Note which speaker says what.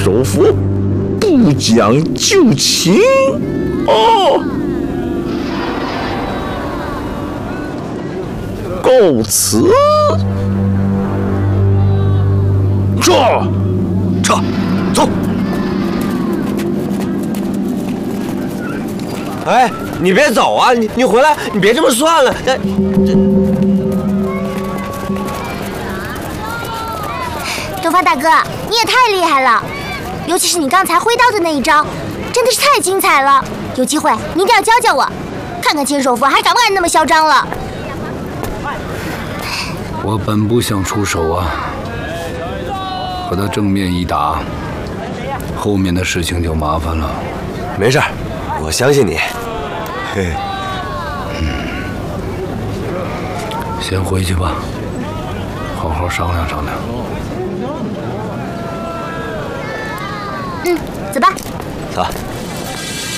Speaker 1: 首府不讲旧情哦。告辞。撤，走。
Speaker 2: 哎，你别走啊！你回来，你别这么算了。
Speaker 3: 东方大哥，你也太厉害了，尤其是你刚才挥刀的那一招，真的是太精彩了。有机会你一定要教教我，看看千首府还敢不敢那么嚣张了。
Speaker 4: 我本不想出手啊，和他正面一打，后面的事情就麻烦了。
Speaker 2: 没事，我相信你。嘿，
Speaker 4: 先回去吧，好好商量商量。
Speaker 3: 走吧。
Speaker 2: 走。